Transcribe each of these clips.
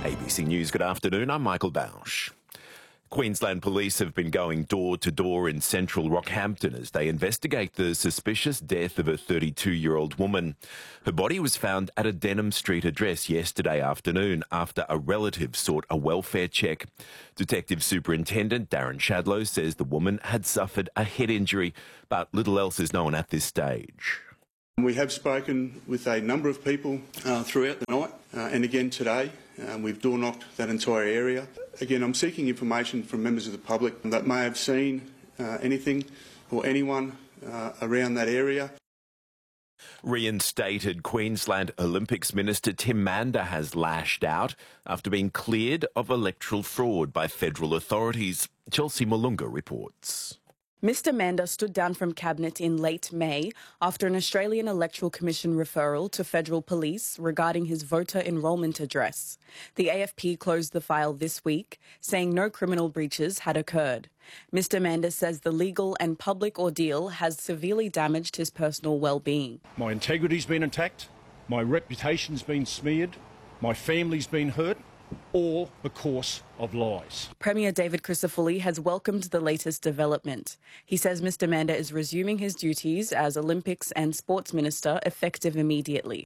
ABC News, good afternoon. I'm Michael Bausch. Queensland Police have been going door to door in central Rockhampton as they investigate the suspicious death of a 32-year-old woman. Her body was found at a Denham Street address yesterday afternoon after a relative sought a welfare check. Detective Superintendent Darren Shadlow says the woman had suffered a head injury, but little else is known at this stage. We have spoken with a number of people throughout the night and again today. We've door-knocked that entire area. Again, I'm seeking information from members of the public that may have seen anything or anyone around that area. Reinstated Queensland Olympics Minister Tim Mander has lashed out after being cleared of electoral fraud by federal authorities. Chelsea Malunga reports. Mr Mander stood down from Cabinet in late May after an Australian Electoral Commission referral to federal police regarding his voter enrolment address. The AFP closed the file this week, saying no criminal breaches had occurred. Mr Mander says the legal and public ordeal has severely damaged his personal well-being. My integrity's been attacked, my reputation's been smeared, my family's been hurt, all because of lies. Premier David Crisafulli has welcomed the latest development. He says Mr Mander is resuming his duties as Olympics and Sports Minister effective immediately.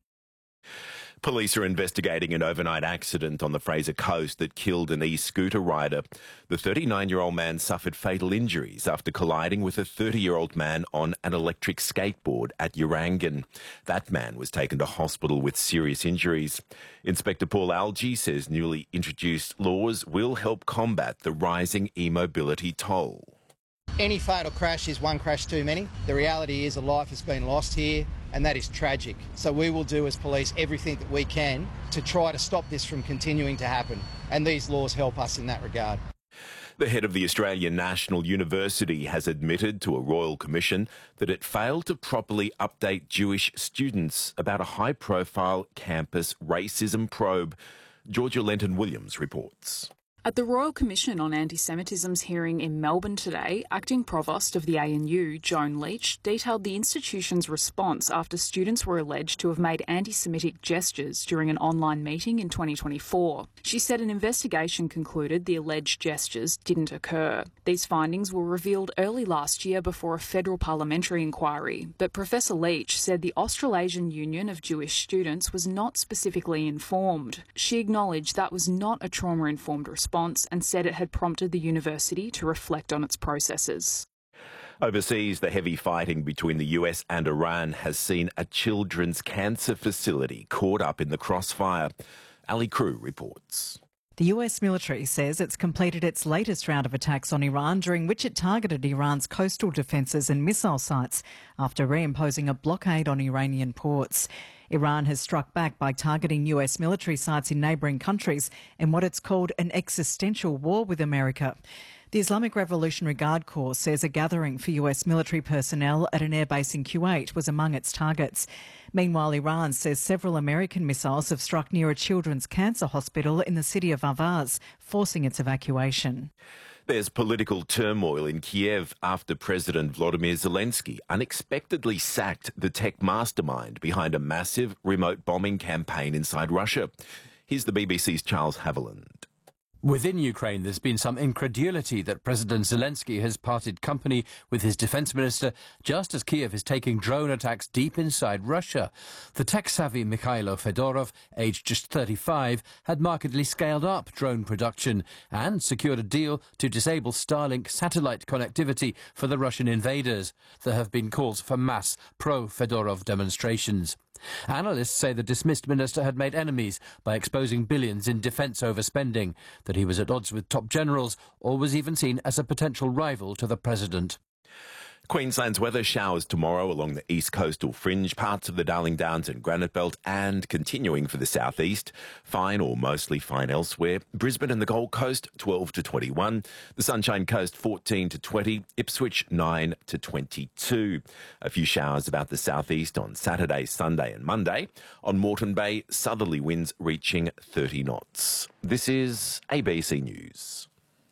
Police are investigating an overnight accident on the Fraser Coast that killed an e-scooter rider. The 39-year-old man suffered fatal injuries after colliding with a 30-year-old man on an electric skateboard at Urangan. That man was taken to hospital with serious injuries. Inspector Paul Algie says newly introduced laws will help combat the rising e-mobility toll. Any fatal crash is one crash too many. The reality is a life has been lost here, and that is tragic. So we will do as police everything that we can to try to stop this from continuing to happen, and these laws help us in that regard. The head of the Australian National University has admitted to a Royal Commission that it failed to properly update Jewish students about a high-profile campus racism probe. Georgia Lenton-Williams reports. At the Royal Commission on Anti-Semitism's hearing in Melbourne today, Acting Provost of the ANU, Joan Leach, detailed the institution's response after students were alleged to have made anti-Semitic gestures during an online meeting in 2024. She said an investigation concluded the alleged gestures didn't occur. These findings were revealed early last year before a federal parliamentary inquiry, but Professor Leach said the Australasian Union of Jewish Students was not specifically informed. She acknowledged that was not a trauma-informed response and said it had prompted the university to reflect on its processes. Overseas, the heavy fighting between the US and Iran has seen a children's cancer facility caught up in the crossfire. Ali Crew reports. The US military says it's completed its latest round of attacks on Iran, during which it targeted Iran's coastal defences and missile sites after reimposing a blockade on Iranian ports. Iran has struck back by targeting US military sites in neighbouring countries in what it's called an existential war with America. The Islamic Revolutionary Guard Corps says a gathering for US military personnel at an airbase in Kuwait was among its targets. Meanwhile, Iran says several American missiles have struck near a children's cancer hospital in the city of Avaz, forcing its evacuation. There's political turmoil in Kiev after President Volodymyr Zelensky unexpectedly sacked the tech mastermind behind a massive remote bombing campaign inside Russia. Here's the BBC's Charles Haviland. Within Ukraine, there's been some incredulity that President Zelensky has parted company with his defence minister just as Kiev is taking drone attacks deep inside Russia. The tech-savvy Mikhailo Fedorov, aged just 35, had markedly scaled up drone production and secured a deal to disable Starlink satellite connectivity for the Russian invaders. There have been calls for mass pro-Fedorov demonstrations. Analysts say the dismissed minister had made enemies by exposing billions in defence overspending, that he was at odds with top generals or was even seen as a potential rival to the president. Queensland's weather: showers tomorrow along the east coastal fringe, parts of the Darling Downs and Granite Belt, and continuing for the southeast. Fine or mostly fine elsewhere. Brisbane and the Gold Coast 12 to 21. The Sunshine Coast 14 to 20. Ipswich 9 to 22. A few showers about the southeast on Saturday, Sunday and Monday. On Moreton Bay, southerly winds reaching 30 knots. This is ABC News.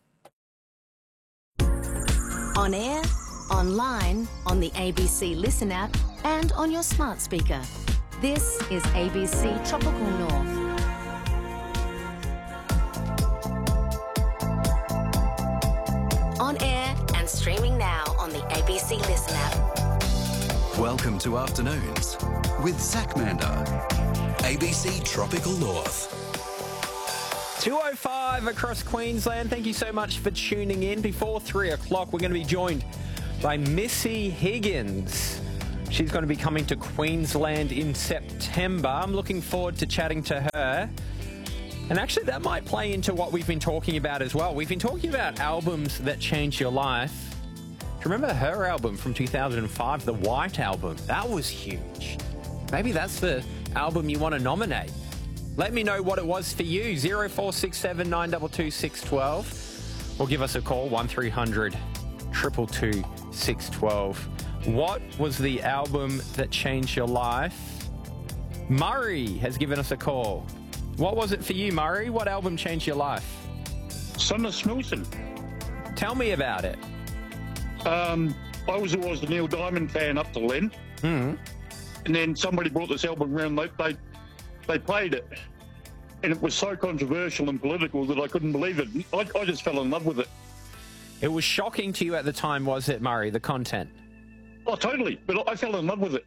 On air, online, on the ABC Listen app and on your smart speaker. This is ABC Tropical North. Streaming now on the ABC Listen app. Welcome to Afternoons with Zach Mander, ABC Tropical North. 2:05 across Queensland. Thank you so much for tuning in. Before 3 o'clock, we're going to be joined by Missy Higgins. She's going to be coming to Queensland in September. I'm looking forward to chatting to her. And actually, that might play into what we've been talking about as well. We've been talking about albums that change your life. Do you remember her album from 2005, the White Album? That was huge. Maybe that's the album you want to nominate. Let me know what it was for you. 0467 922 612. Or give us a call, 1300 222 612. What was the album that changed your life? Murray has given us a call. What was it for you, Murray? What album changed your life? Son of Smilson. Tell me about it. I was always a Neil Diamond fan up to Len. Mm-hmm. And then somebody brought this album around. They played it. And it was so controversial and political that I couldn't believe it. I just fell in love with it. It was shocking to you at the time, was it, Murray, the content? Oh, totally. But I fell in love with it.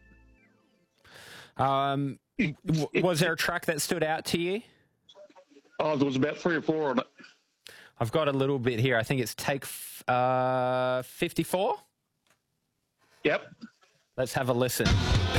Was there a track that stood out to you? Oh, there was about 3 or 4 on it. I've got a little bit here. I think it's take 54. Yep. Let's have a listen.